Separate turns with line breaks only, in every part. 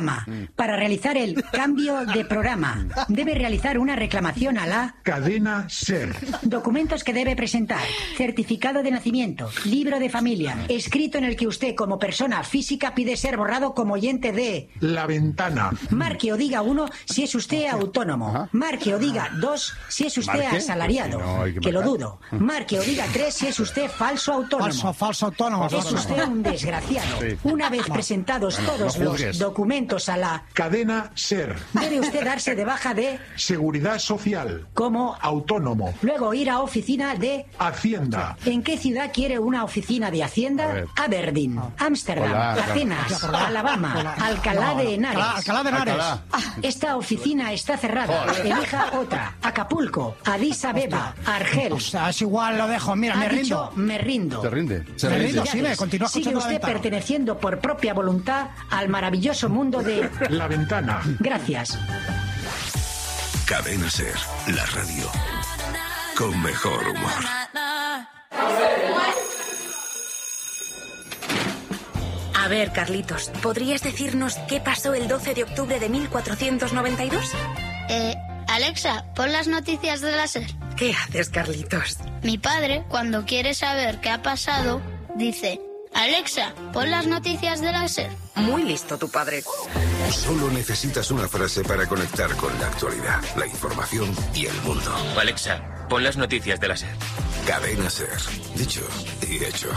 programa. Para realizar el cambio de programa, debe realizar una reclamación a la
cadena SER.
Documentos que debe presentar: certificado de nacimiento, libro de familia, escrito en el que usted como persona física pide ser borrado como oyente de
La Ventana.
Marque o diga 1 si es usted autónomo. Marque o diga 2 si es usted asalariado. Que lo dudo. Marque o diga 3 si es usted falso autónomo.
Falso autónomo.
Es usted un desgraciado. Una vez presentados todos los documentos a la
cadena SER,
debe usted darse de baja de
Seguridad Social
como
autónomo.
Luego ir a oficina de
Hacienda.
¿En qué ciudad quiere una oficina de Hacienda? Aberdeen, Ámsterdam, Atenas, Alabama, Alcalá de Henares.
Alcalá de Henares.
Esta oficina está cerrada. Elija otra. Acapulco, Addis Abeba, Argel.
O sea, es igual, lo dejo. Mira, me rindo.
Me rindo.
¿Se rinde?
Me rindo, sí, continúa
Sigue
escuchando
usted
La Ventana.
perteneciendo por propia voluntad al maravilloso mundo de
La Ventana.
Gracias.
Cadena SER, la radio con mejor humor.
A ver, Carlitos, ¿podrías decirnos qué pasó el 12 de octubre de 1492?
Alexa, pon las noticias de la SER.
¿Qué haces, Carlitos?
Mi padre, cuando quiere saber qué ha pasado, dice: Alexa, pon las noticias de la SER.
Muy listo tu padre.
Solo necesitas una frase para conectar con la actualidad, la información y el mundo.
Alexa, pon las noticias de la SER.
Cadena SER. Dicho y hecho.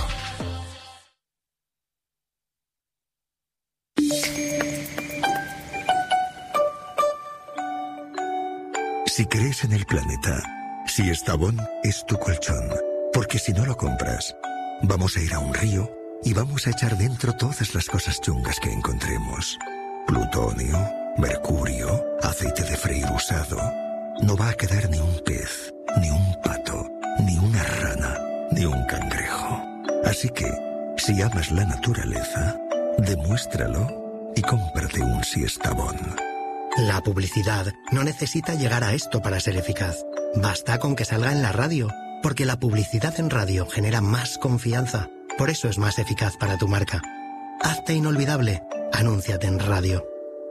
Si crees en el planeta, si Estavón es tu colchón, porque si no lo compras, vamos a ir a un río y vamos a echar dentro todas las cosas chungas que encontremos. Plutonio, mercurio, aceite de freír usado. No va a quedar ni un pez, ni un pato, ni una rana, ni un cangrejo. Así que, si amas la naturaleza, demuéstralo y cómprate un Siestabón.
La publicidad no necesita llegar a esto para ser eficaz. Basta con que salga en la radio, porque la publicidad en radio genera más confianza. Por eso es más eficaz para tu marca. Hazte inolvidable. Anúnciate en radio.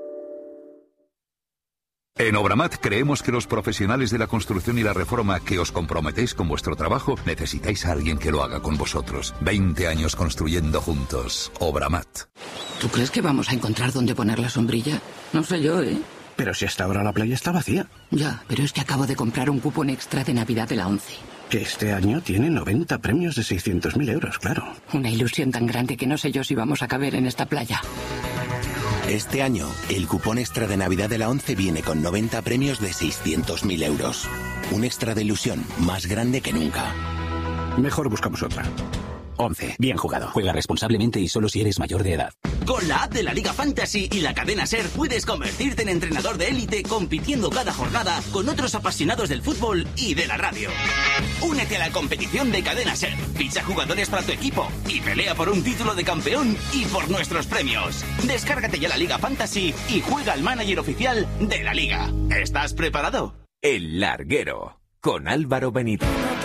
En Obramat creemos que los profesionales de la construcción y la reforma que os comprometéis con vuestro trabajo necesitáis a alguien que lo haga con vosotros. 20 años construyendo juntos. Obramat.
¿Tú crees que vamos a encontrar dónde poner la sombrilla? No sé yo, ¿eh?
Pero si hasta ahora la playa está vacía.
Ya, pero es que acabo de comprar un cupón extra de Navidad de la ONCE.
Que este año tiene 90 premios de 600.000 euros, claro.
Una ilusión tan grande que no sé yo si vamos a caber en esta playa.
Este año, el cupón extra de Navidad de la ONCE viene con 90 premios de 600.000 euros. Un extra de ilusión más grande que nunca.
Mejor buscamos otra.
11. Bien jugado. Juega responsablemente y solo si eres mayor de edad.
Con la app de la Liga Fantasy y la cadena SER puedes convertirte en entrenador de élite compitiendo cada jornada con otros apasionados del fútbol y de la radio. Únete a la competición de cadena SER, ficha jugadores para tu equipo y pelea por un título de campeón y por nuestros premios. Descárgate ya la Liga Fantasy y juega al manager oficial de la Liga. ¿Estás preparado?
El Larguero, con Álvaro Benito.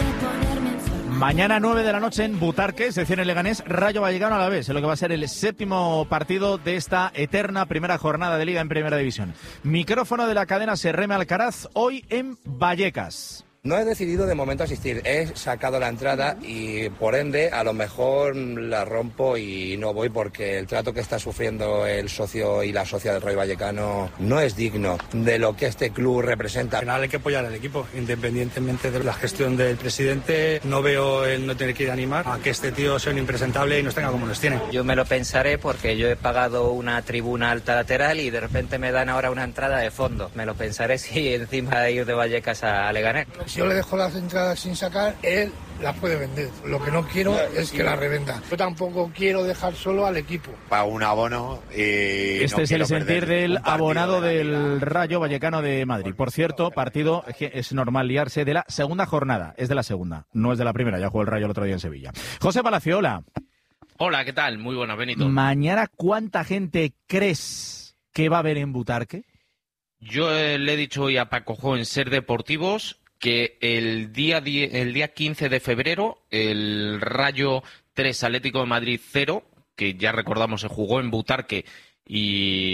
Mañana 9 de la noche en Butarque, sección en Leganés, Rayo Vallecano a la vez, en lo que va a ser el séptimo partido de esta eterna primera jornada de Liga en Primera División. Micrófono de la cadena SER, Reme Alcaraz, hoy en Vallecas.
No he decidido de momento asistir, he sacado la entrada y por ende a lo mejor la rompo y no voy porque el trato que está sufriendo el socio y la socia del Rayo Vallecano no es digno de lo que este club representa.
Al final hay que apoyar al equipo, independientemente de la gestión del presidente. No veo el no tener que ir a animar a que este tío sea un impresentable y nos tenga como nos tiene.
Yo me lo pensaré porque yo he pagado una tribuna alta lateral y de repente me dan ahora una entrada de fondo. Me lo pensaré si encima de ir de Vallecas a Leganés.
Si yo le dejo las entradas sin sacar, él las puede vender. Lo que no quiero es que las revenda. Yo tampoco quiero dejar solo al equipo.
Pago un abono y
este es el sentir del abonado del Rayo Vallecano de Madrid. Por cierto, partido que es normal liarse de la segunda jornada. Es de la segunda, no es de la primera. Ya jugó el Rayo el otro día en Sevilla. José Palacio, hola.
Hola, ¿qué tal? Muy buena, Benito.
Mañana, ¿cuánta gente crees que va a haber en Butarque?
Yo le he dicho hoy a Paco Jo en Ser Deportivos que el día 15 de febrero el Rayo 3, Atlético de Madrid 0, que ya recordamos se jugó en Butarque y